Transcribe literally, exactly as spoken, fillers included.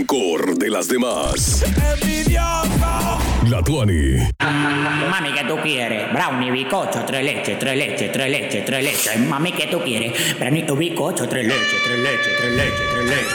rencor de las demás. La Tuani. Mami, ¿qué tú quieres? Brownie, bizcocho, tres leches, tres leches, tres leches, tres leches. Mami, ¿qué tú quieres? Brownie, bizcocho, tres leches, tres leches, tres leches, tres leches.